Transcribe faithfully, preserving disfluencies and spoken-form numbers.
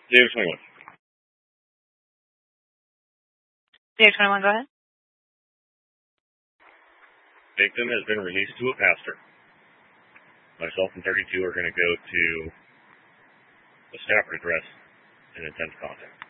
David twenty-one. David twenty-one, go ahead. Victim has been released to a pastor. Myself and thirty-two are going to go to the Stafford address in intense contact.